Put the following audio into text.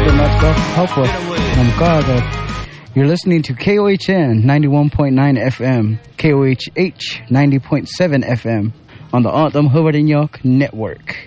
Medyo nakakapwa ng kagat. You're listening to KOHN 91.9 FM, KOHH 90.7 FM on the Autumn Huvadinok Network.